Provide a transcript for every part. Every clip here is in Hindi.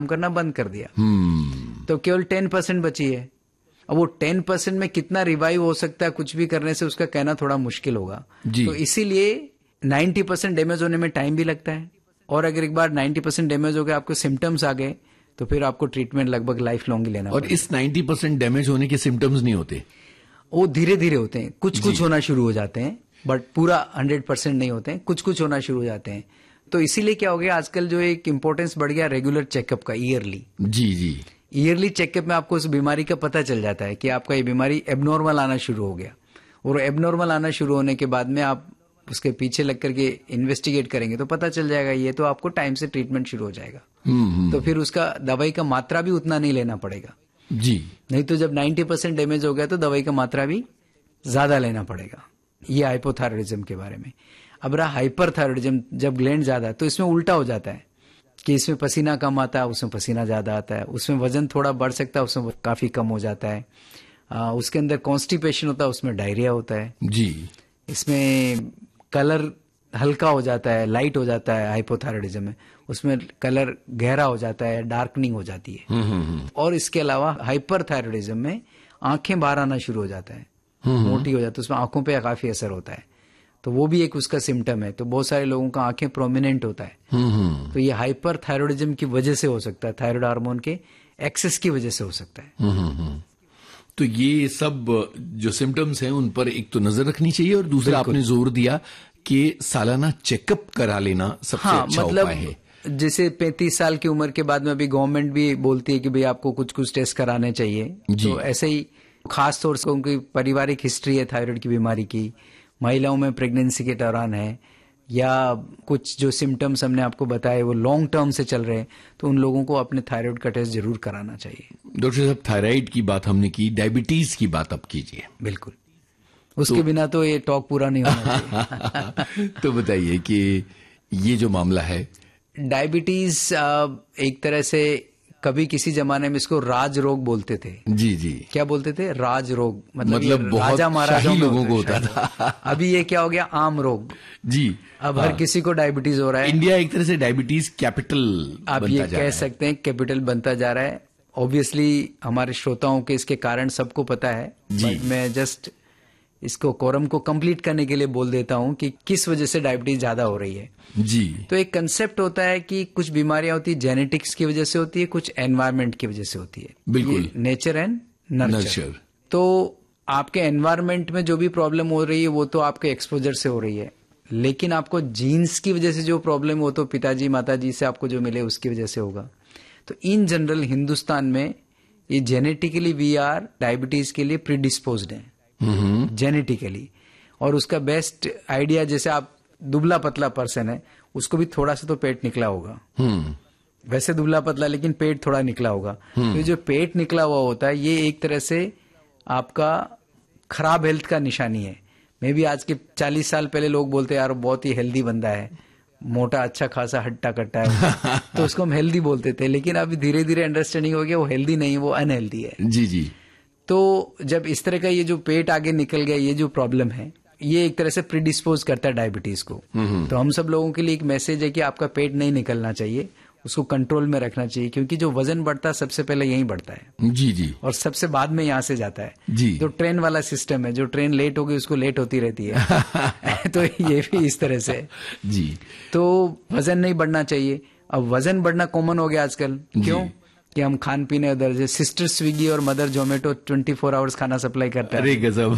करना बंद कर दिया, तो केवल 10% बची है। अब वो 10% में कितना रिवाइव हो सकता है कुछ भी करने से, उसका कहना थोड़ा मुश्किल होगा। तो इसीलिए 90% डैमेज होने में टाइम भी लगता है, और अगर एक बार 90% डैमेज हो गया, आपको सिम्टम्स आ गए, तो फिर आपको ट्रीटमेंट लगभग लाइफ लॉन्ग ही लेना और पड़ेगा। इस 90% डैमेज होने के सिम्टम्स नहीं होते, वो धीरे धीरे होते हैं, कुछ होना शुरू हो जाते हैं, बट पूरा 100% नहीं होते हैं, कुछ होना शुरू हो जाते हैं। तो इसीलिए क्या हो गया, आजकल जो एक इम्पोर्टेंस बढ़ गया रेगुलर चेकअप का, ईयरली। जी ईयरली चेकअप में आपको उस बीमारी का पता चल जाता है कि आपका ये बीमारी एबनॉर्मल आना शुरू हो गया, और एबनॉर्मल आना शुरू होने के बाद में आप उसके पीछे लग करके इन्वेस्टिगेट करेंगे तो पता चल जाएगा, ये तो आपको टाइम से ट्रीटमेंट शुरू हो जाएगा। तो फिर उसका दवाई का मात्रा भी उतना नहीं लेना पड़ेगा जी। नहीं तो जब 90% डैमेज हो गया तो दवाई का मात्रा भी ज्यादा लेना पड़ेगा। ये हाइपोथायरॉयडिज्म के बारे में। अब रहा हाइपरथायरॉयडिज्म, जब ग्लैंड ज्यादा है तो इसमें उल्टा हो जाता है कि इसमें पसीना कम आता है, उसमें पसीना ज्यादा आता है, उसमें वजन थोड़ा बढ़ सकता है, उसमें काफी कम हो जाता है, उसके अंदर कॉन्स्टिपेशन होता है, उसमें डायरिया होता है जी। इसमें कलर हल्का हो जाता है, लाइट हो जाता है हाइपोथायरॉयडिज्म में, उसमें कलर गहरा हो जाता है, डार्कनिंग हो जाती है। और इसके अलावा हाइपरथायरॉयडिज्म में आंखें बाहर आना शुरू हो जाता है, मोटी हो जाती है, उसमें आंखों पे काफी असर होता है, तो वो भी एक उसका सिम्टम है। तो बहुत सारे लोगों का आंखें प्रोमिनेंट होता है, तो ये हाइपरथायरॉयडिज्म की वजह से हो सकता है, थायराइड हार्मोन के एक्सेस की वजह से हो सकता है। तो ये सब जो सिम्टम्स हैं उन पर एक तो नजर रखनी चाहिए, और दूसरा आपने जोर दिया कि सालाना चेकअप करा लेना सबसे अच्छा उपाय है। जैसे 35 साल की उम्र के बाद में अभी गवर्नमेंट भी बोलती है कि भाई आपको कुछ टेस्ट कराने चाहिए, तो ऐसे ही खास तौर से उनकी पारिवारिक हिस्ट्री है थायराइड की बीमारी की, महिलाओं में प्रेगनेंसी के दौरान है, या कुछ जो सिम्टम्स हमने आपको बताए वो लॉन्ग टर्म से चल रहे हैं, तो उन लोगों को अपने थायराइड का टेस्ट जरूर कराना चाहिए। डॉक्टर साहब, थायराइड की बात हमने की, डायबिटीज की बात अब कीजिए। बिल्कुल, उसके बिना तो ये टॉक पूरा नहीं होना चाहिए। तो बताइए कि ये जो मामला है डायबिटीज, एक तरह से कभी किसी जमाने में इसको राज रोग बोलते थे। जी। क्या बोलते थे? राज रोग, मतलब बहुत राजा महाराजा लोगों को होता था। अभी ये क्या हो गया? आम रोग जी। अब हर किसी को डायबिटीज हो रहा है। इंडिया एक तरह से डायबिटीज कैपिटल आप ये कह सकते हैं, कैपिटल बनता जा रहा है। ऑब्वियसली हमारे श्रोताओं के इसके कारण सबको पता है, बट मैं जस्ट इसको कोरम को कंप्लीट करने के लिए बोल देता हूं कि किस वजह से डायबिटीज ज्यादा हो रही है। जी। तो एक कंसेप्ट होता है कि कुछ बीमारियां होती है जेनेटिक्स की वजह से होती है, कुछ एनवायरमेंट की वजह से होती है। बिल्कुल, नेचर एंड नर्चर। तो आपके एनवायरनमेंट में जो भी प्रॉब्लम हो रही है वो तो आपके एक्सपोजर से हो रही है, लेकिन आपको जीन्स की वजह से जो प्रॉब्लम हो तो पिताजी माताजी से आपको जो मिले उसकी वजह से होगा। तो इन जनरल हिंदुस्तान में ये जेनेटिकली वी आर डायबिटीज के लिए प्रीडिस्पोज्ड है जेनेटिकली। और उसका बेस्ट आइडिया, जैसे आप दुबला पतला पर्सन है, उसको भी थोड़ा सा तो पेट निकला होगा, वैसे दुबला पतला लेकिन पेट थोड़ा निकला होगा। तो जो पेट निकला हुआ होता है ये एक तरह से आपका खराब हेल्थ का निशानी है। मे भी आज के 40 साल पहले लोग बोलते यार बहुत ही हेल्दी बंदा है, मोटा अच्छा खासा हट्टा कट्टा है, तो उसको हम हेल्दी बोलते थे। लेकिन अभी धीरे धीरे अंडरस्टैंडिंग हो गया वो हेल्दी नहीं, वो अनहेल्दी है। जी। तो जब इस तरह का ये जो पेट आगे निकल गया, ये जो प्रॉब्लम है, ये एक तरह से प्रीडिस्पोज करता है डायबिटीज को। तो हम सब लोगों के लिए एक मैसेज है कि आपका पेट नहीं निकलना चाहिए, उसको कंट्रोल में रखना चाहिए, क्योंकि जो वजन बढ़ता है सबसे पहले यहीं बढ़ता है। जी। और सबसे बाद में यहाँ से जाता है। जी। तो ट्रेन वाला सिस्टम है, जो ट्रेन लेट होगी उसको लेट होती रहती है। तो ये भी इस तरह से। जी। तो वजन नहीं बढ़ना चाहिए। अब वजन बढ़ना कॉमन हो गया आजकल, क्यों? कि हम खान पीने उधर से सिस्टर स्विगी और मदर जोमेटो 24 आवर्स खाना सप्लाई करता है। अरे गजब।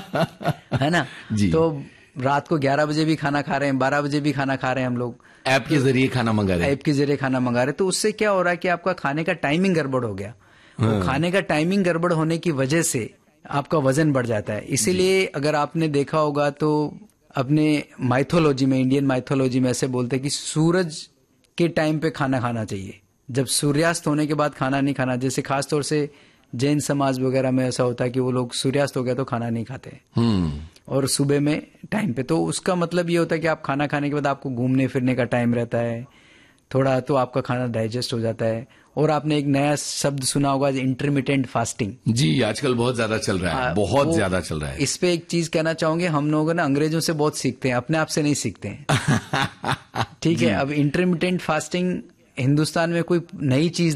है ना जी। तो रात को 11 बजे भी खाना खा रहे हैं, 12 बजे भी खाना खा रहे हैं हम लोग, ऐप के जरिए खाना मंगा रहे हैं। ऐप के जरिए खाना मंगा रहे हैं। तो उससे क्या हो रहा है कि आपका खाने का टाइमिंग गड़बड़ हो गया। तो खाने का टाइमिंग गड़बड़ होने की वजह से आपका वजन बढ़ जाता है। इसीलिए अगर आपने देखा होगा तो अपने माइथोलॉजी में, इंडियन माइथोलॉजी में ऐसे बोलते हैं कि सूरज के टाइम पे खाना खाना चाहिए, जब सूर्यास्त होने के बाद खाना नहीं खाना। जैसे खासतौर से जैन समाज वगैरह में ऐसा होता है कि वो लोग सूर्यास्त हो गया तो खाना नहीं खाते, और सुबह में टाइम पे। तो उसका मतलब ये होता है कि आप खाना खाने के बाद आपको घूमने फिरने का टाइम रहता है थोड़ा, तो आपका खाना डाइजेस्ट हो जाता है। और आपने एक नया शब्द सुना होगा, इंटरमिटेंट फास्टिंग। जी, आजकल बहुत ज्यादा चल रहा है, बहुत ज्यादा चल रहा है। इस पे एक चीज कहना चाहूंगे, हम लोग ना अंग्रेजों से बहुत सीखते हैं, अपने आप से नहीं सीखते हैं। ठीक है। अब इंटरमिटेंट फास्टिंग हिंदुस्तान में कोई नई चीज